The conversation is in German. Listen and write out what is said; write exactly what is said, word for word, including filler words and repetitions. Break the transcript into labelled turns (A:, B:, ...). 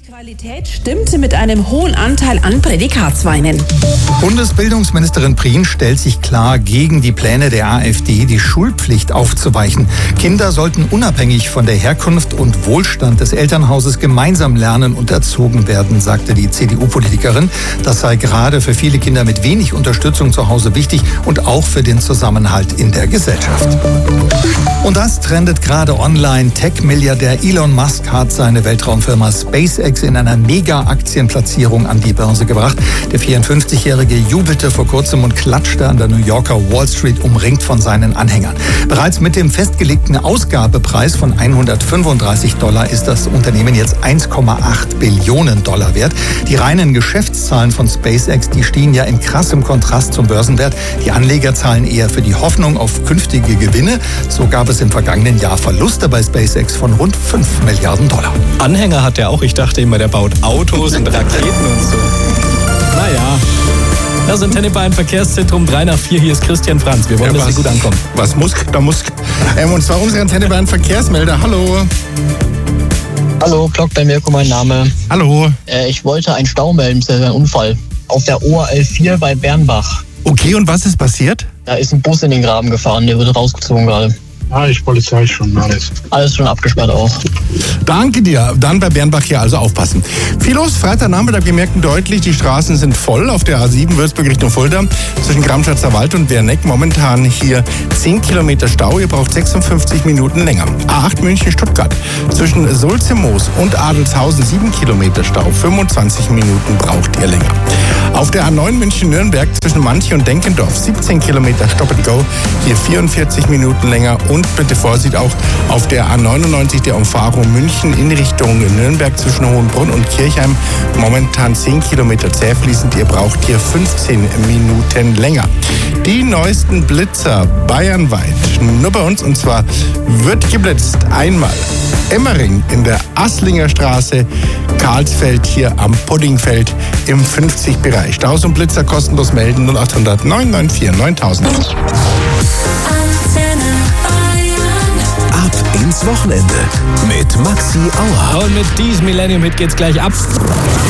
A: Qualität stimmte mit einem hohen Anteil an Prädikatsweinen.
B: Bundesbildungsministerin Prien stellt sich klar gegen die Pläne der AfD, die Schulpflicht aufzuweichen. Kinder sollten unabhängig von der Herkunft und Wohlstand des Elternhauses gemeinsam lernen und erzogen werden, sagte die C D U-Politikerin. Das sei gerade für viele Kinder mit wenig Unterstützung zu Hause wichtig und auch für den Zusammenhalt in der Gesellschaft. Und das trendet gerade online. Tech-Milliardär Elon Musk hat seine Weltraumfirma SpaceX in einer Mega-Aktienplatzierung an die Börse gebracht. Der vierundfünfzigjährige jubelte vor kurzem und klatschte an der New Yorker Wall Street, umringt von seinen Anhängern. Bereits mit dem festgelegten Ausgabepreis von hundertfünfunddreißig Dollar ist das Unternehmen jetzt eins Komma acht Billionen Dollar wert. Die reinen Geschäftszahlen von SpaceX, die stehen ja in krassem Kontrast zum Börsenwert. Die Anleger zahlen eher für die Hoffnung auf künftige Gewinne. So gab es im vergangenen Jahr Verluste bei SpaceX von rund fünf Milliarden Dollar.
C: Anhänger hat der auch. Ich dachte immer, der baut Autos und Raketen und so. Naja. Das ist Antenne Bayern Verkehrszentrum drei nach vier. Hier ist Christian Franz. Wir wollen, ja, dass Sie gut ankommen.
D: Was muss, da muss. Ähm, und zwar unsere Antenne Bayern Verkehrsmelder. Hallo.
E: Hallo, Glock bei Mirko, mein Name.
D: Hallo.
E: Äh, ich wollte einen Stau melden, das ist ein Unfall. Auf der O R L vier bei Bernbach.
D: Okay, und was ist passiert?
E: Da ist ein Bus in den Graben gefahren, der wird rausgezogen gerade.
F: Ja, ich Polizei schon alles.
E: Alles schon abgesperrt auch.
D: Danke dir. Dann bei Bernbach hier also aufpassen. Viel los, Freitagnachmittag, wir merken deutlich, die Straßen sind voll. Auf der A sieben Würzburg Richtung Fulda zwischen Gramschatzer Wald und Werneck momentan hier zehn Kilometer Stau. Ihr braucht sechsundfünfzig Minuten länger. A acht München-Stuttgart zwischen Sulze-Moos und Adelshausen sieben Kilometer Stau. fünfundzwanzig Minuten braucht ihr länger. Auf der A neun München-Nürnberg zwischen Manche und Denkendorf siebzehn Kilometer Stop and Go. Hier vierundvierzig Minuten länger. Und bitte Vorsicht auch auf der A neunundneunzig der Umfahrung München in Richtung Nürnberg zwischen Hohenbrunn und Kirchheim. Momentan zehn Kilometer zäh fließend. Ihr braucht hier fünfzehn Minuten länger. Die neuesten Blitzer bayernweit. Nur bei uns, und zwar wird geblitzt. Einmal Emmering in der Asslinger Straße, Karlsfeld hier am Puddingfeld im fünfzig-Bereich. Staus und Blitzer kostenlos melden null acht hundert neun neun vier neuntausend.
G: Ab ins Wochenende mit Maxi Auer.
C: Und mit diesem Millennium-Hit geht's gleich ab.